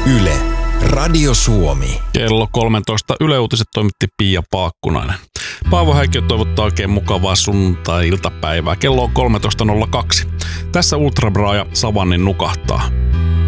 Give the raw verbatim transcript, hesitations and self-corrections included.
Yle, Radio Suomi. Kello kolmetoista Yle Uutiset toimitti Pia Paakkunainen. Paavo Häikkiö toivottaa oikein mukavaa sunnuntai-iltapäivää. Kello on kolmetoista nolla kaksi. Tässä Ultra Bra ja Savannin nukahtaa.